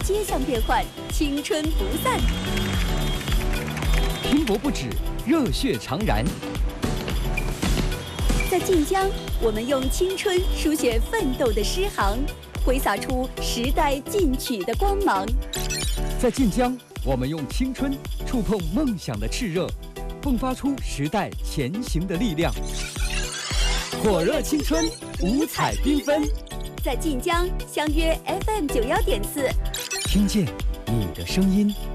街巷变幻，青春不散。 拼搏不止，热血常燃。 在晋江，我们用青春书写奋斗的诗行，挥洒出时代进取的光芒。 在晋江，我们用青春触碰梦想的炽热，迸发出时代前行的力量。火热青春，五彩缤纷。 在晋江相约 FM 91.4， 听见你的声音。